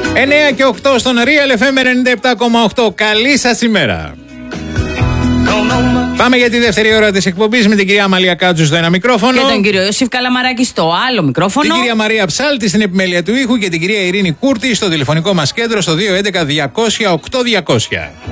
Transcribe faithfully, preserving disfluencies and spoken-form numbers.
εννιά και οκτώ στον Real εφ εμ ενενήντα επτά κόμμα οκτώ. Καλή σας ημέρα. Πάμε για τη δεύτερη ώρα της εκπομπής με την κυρία Αμαλία Κάτσου στο ένα μικρόφωνο. Και τον κύριο Ιωσήφ Καλαμαράκη στο άλλο μικρόφωνο. Την κυρία Μαρία Ψάλτη στην επιμέλεια του ήχου και την κυρία Ειρήνη Κούρτη στο τηλεφωνικό μας κέντρο στο δύο έντεκα διακόσια οκτώ διακόσια.